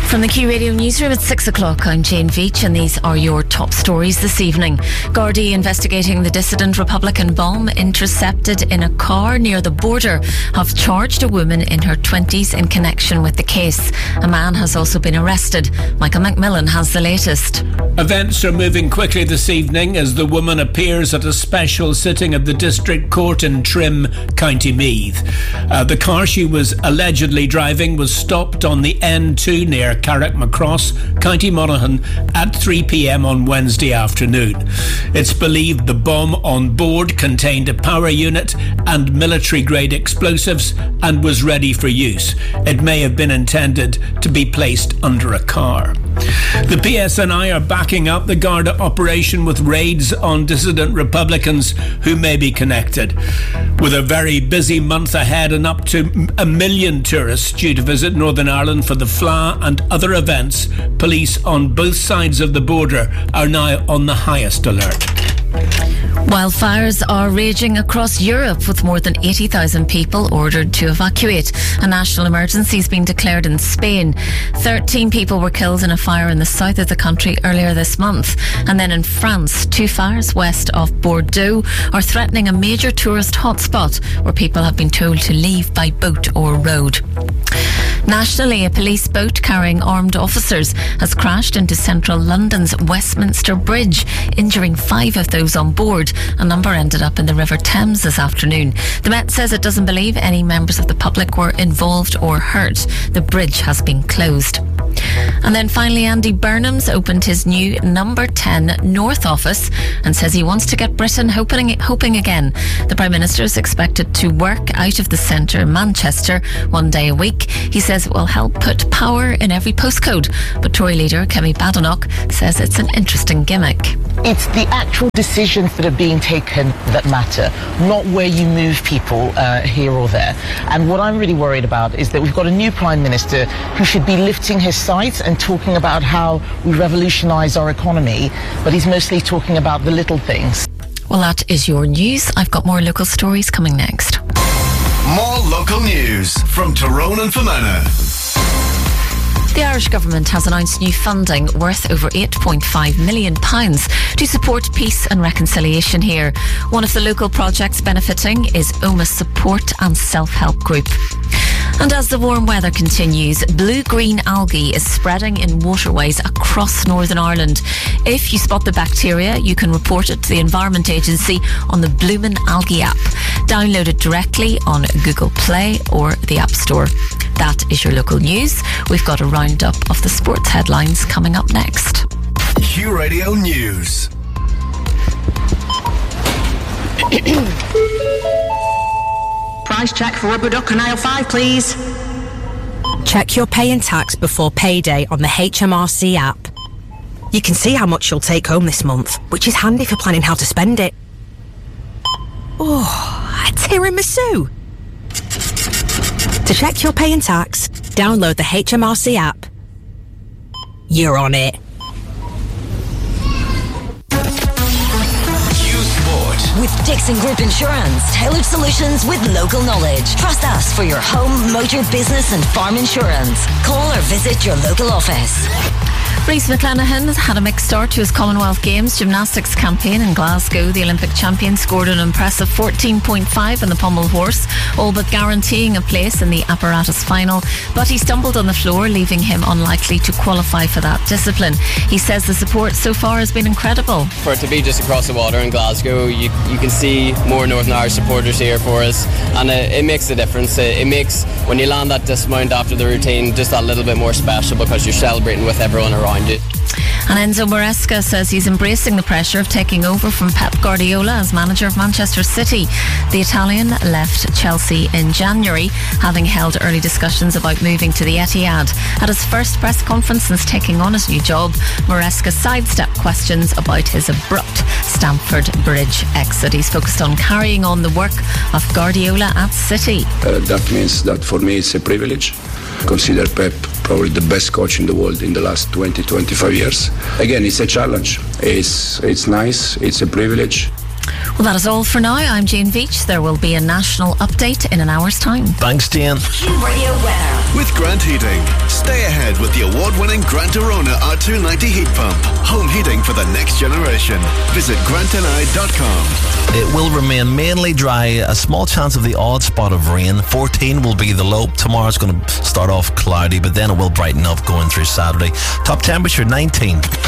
From the Q Radio Newsroom at 6 o'clock, I'm Jane Veach and these are your top stories this evening. Gardaí investigating the dissident Republican bomb intercepted in a car near the border have charged a woman in her 20s in connection with the case. A man has also been arrested. Michael McMillan has the latest. Events are moving quickly this evening as the woman appears at a special sitting of the District Court in Trim, County Meath. The car she was allegedly driving was stopped on the N2 near Carrickmacross, County Monaghan at 3 p.m. on Wednesday afternoon. It's believed the bomb on board contained a power unit and military-grade explosives and was ready for use. It may have been intended to be placed under a car. The PSNI are backing up the Garda operation with raids on dissident Republicans who may be connected. With a very busy month ahead and up to 1 million tourists due to visit Northern Ireland for the FLA and other events, police on both sides of the border are now on the highest alert. Wildfires are raging across Europe with more than 80,000 people ordered to evacuate. A national emergency has been declared in Spain. 13 people were killed in a fire in the south of the country earlier this month. And then in France, 2 fires west of Bordeaux are threatening a major tourist hotspot where people have been told to leave by boat or road. Nationally, a police boat carrying armed officers has crashed into central London's Westminster Bridge, injuring 5 of those on board. A number ended up in the River Thames this afternoon. The Met says it doesn't believe any members of the public were involved or hurt. The bridge has been closed. And then finally, Andy Burnham's opened his new number 10 North office and says he wants to get Britain hoping again. The Prime Minister is expected to work out of the centre in Manchester 1 day a week. He says it will help put power in every postcode. But Tory leader Kemi Badenoch says it's an interesting gimmick. It's the actual decisions that are being taken that matter, not where you move people here or there. And what I'm really worried about is that we've got a new Prime Minister who should be lifting his sights and talking about how we revolutionise our economy, but he's mostly talking about the little things. Well, that is your news. I've got more local stories coming next. More local news from Tyrone and Fermanagh. The Irish Government has announced new funding worth over £8.5 million to support peace and reconciliation here. One of the local projects benefiting is Oma Support and Self-Help Group. And as the warm weather continues, blue-green algae is spreading in waterways across Northern Ireland. If you spot the bacteria, you can report it to the Environment Agency on the Bloomin' Algae app. Download it directly on Google Play or the App Store. That is your local news. We've got a roundup of the sports headlines coming up next. Q Radio News. Price check for rubber duck and aisle 5, please. Check your pay and tax before payday on the HMRC app. You can see how much you'll take home this month, which is handy for planning how to spend it. Oh, a tiramisu! To check your pay and tax, download the HMRC app. You're on it. With Dixon Group Insurance, tailored solutions with local knowledge. Trust us for your home, motor, business and farm insurance. Call or visit your local office. Rhys McClenaghan had a mixed start to his Commonwealth Games gymnastics campaign in Glasgow. The Olympic champion scored an impressive 14.5 in the pommel horse, all but guaranteeing a place in the apparatus final. But he stumbled on the floor, leaving him unlikely to qualify for that discipline. He says the support so far has been incredible. For it to be just across the water in Glasgow, you can see more Northern Irish supporters here for us, and it makes a difference. It makes, when you land that dismount after the routine, just that little bit more special because you're celebrating with everyone around you. And Enzo Maresca says he's embracing the pressure of taking over from Pep Guardiola as manager of Manchester City. The Italian left Chelsea in January, having held early discussions about moving to the Etihad. At his first press conference since taking on his new job, Maresca sidestepped questions about his abrupt Stamford Bridge exit. He's focused on carrying on the work of Guardiola at City. That means that for me it's a privilege. Consider Pep probably the best coach in the world in the last 20-25 years. Again, it's a challenge. It's nice. It's a privilege. Well, that is all for now. I'm Jane Veach. There will be a national update in an hour's time. Thanks, Jane. Q Radio weather. With Grant Heating, stay ahead with the the award-winning Grant Arona R290 heat pump. Home heating for the next generation. Visit grantni.com. It will remain mainly dry. A small chance of the odd spot of rain. 14 will be the low. Tomorrow's going to start off cloudy, but then it will brighten up going through Saturday. Top temperature 19.